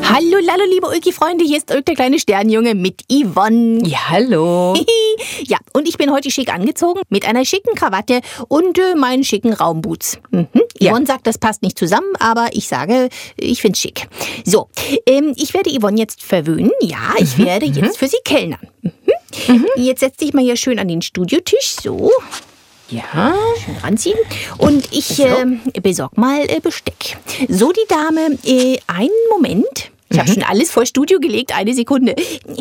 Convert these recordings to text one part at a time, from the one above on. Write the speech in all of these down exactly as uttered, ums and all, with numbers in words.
Hallo, lallo, liebe Ulki-Freunde, hier ist Ulk, der kleine Sternjunge mit Yvonne. Ja, hallo. Ja, und ich bin heute schick angezogen mit einer schicken Krawatte und äh, meinen schicken Raumboots. Mhm. Ja. Yvonne sagt, das passt nicht zusammen, aber ich sage, ich find's schick. So, ähm, ich werde Yvonne jetzt verwöhnen. Ja, ich Mhm. werde jetzt für sie kellnern. Mhm. Mhm. Jetzt setz dich mal hier schön an den Studiotisch, so. Ja. Schön ranziehen. Und ich So. äh, besorg mal äh, Besteck. So, die Dame, äh, einen Moment. Ich habe schon alles vor Studio gelegt, eine Sekunde.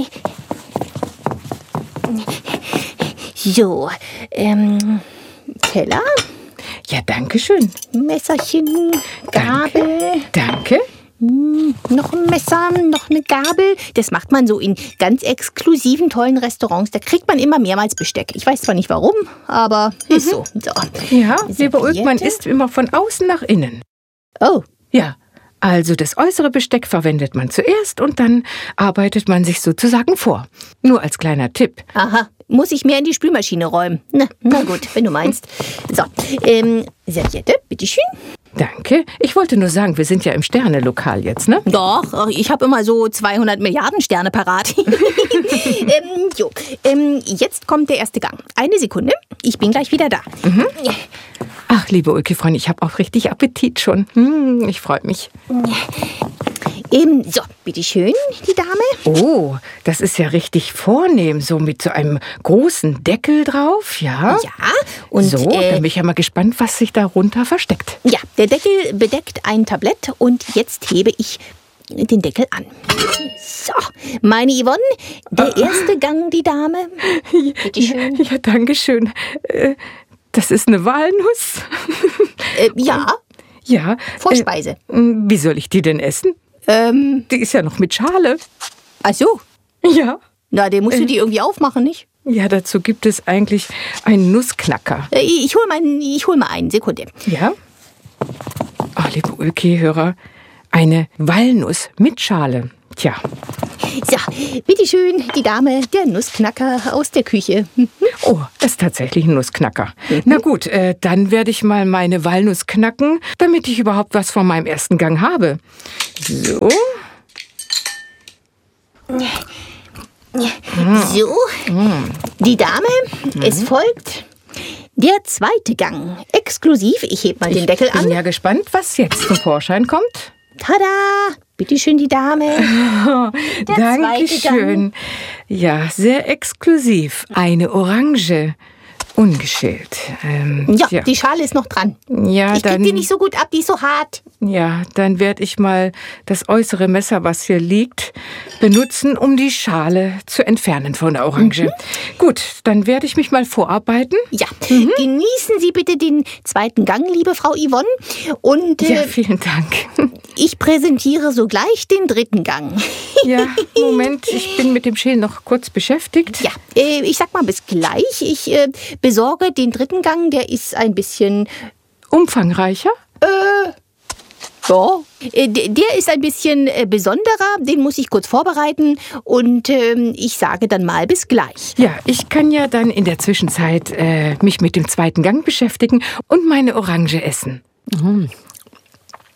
So, ähm, Teller, Ja, danke schön. Messerchen, Gabel, Danke. hm, noch ein Messer, noch eine Gabel. Das macht man so in ganz exklusiven, tollen Restaurants. Da kriegt man immer mehrmals Besteck. Ich weiß zwar nicht warum, aber ist so. So. Ja, lieber Ulk, man Serviette. isst immer von außen nach innen. Oh, Ja, also das äußere Besteck verwendet man zuerst und dann arbeitet man sich sozusagen vor. Nur als kleiner Tipp. aha. Muss ich mehr in die Spülmaschine räumen? Na, na gut, wenn du meinst. So, ähm, Serviette, bitteschön. Danke. Ich wollte nur sagen, wir sind ja im Sternelokal jetzt, ne? Doch, ich habe immer so zweihundert Milliarden Sterne parat. ähm, jo, ähm, jetzt kommt der erste Gang. Eine Sekunde, ich bin gleich wieder da. Ach, liebe Ulki-Freunde, ich habe auch richtig Appetit schon. Hm, ich freue mich. Ähm, so, bitteschön, die Dame. Oh, das ist ja richtig vornehm, so mit so einem großen Deckel drauf, ja? Ja, und so, dann äh, bin ich ja mal gespannt, was sich darunter versteckt. ja, der Deckel bedeckt ein Tablett und jetzt hebe ich den Deckel an. So, meine Yvonne, der erste Gang, die Dame. Bitteschön. Ja, ja, danke schön. Äh, Das ist eine Walnuss. Äh, ja, Ja. Vorspeise. Äh, wie soll ich die denn essen? Ähm, Die ist ja noch mit Schale. ach so. Ja. Na, den musst du die irgendwie aufmachen, nicht? Ja, dazu gibt es eigentlich einen Nussknacker. Äh, Ich hol mal, ich hol mal einen, Sekunde. Ja? Oh, liebe Ulki-Hörer, eine Walnuss mit Schale. Tja, So, bitteschön, die Dame, der Nussknacker aus der Küche. oh, das ist tatsächlich ein Nussknacker. Na gut, äh, dann werde ich mal meine Walnuss knacken, damit ich überhaupt was von meinem ersten Gang habe. So. So, die Dame, es folgt der zweite Gang. Exklusiv, ich heb mal den Deckel Ich bin an. ja gespannt, was jetzt zum Vorschein kommt. Tada! Bitteschön, die Dame. Der zweite Dankeschön. Ja, sehr exklusiv. Eine Orange. Ungeschält. Ähm, Ja, ja. die Schale ist noch dran. Ja, Ich krieg dann, die nicht so gut ab, die ist so hart. ja, dann werde ich mal das äußere Messer, was hier liegt, benutzen, um die Schale zu entfernen von der Orange. Mhm. Gut, dann werde ich mich mal vorarbeiten. Ja, genießen Sie bitte den zweiten Gang, liebe Frau Yvonne. Und Ja, äh, vielen Dank. ich präsentiere sogleich den dritten Gang. Ja, Moment, ich bin mit dem Schälen noch kurz beschäftigt. Ja, äh, ich sag mal bis gleich. Ich äh, besorge den dritten Gang, der ist ein bisschen, Umfangreicher? ja, äh, d- der ist ein bisschen äh, besonderer. Den muss ich kurz vorbereiten und ähm, ich sage dann mal bis gleich. Ja, ich kann ja dann in der Zwischenzeit äh, mich mit dem zweiten Gang beschäftigen und meine Orange essen.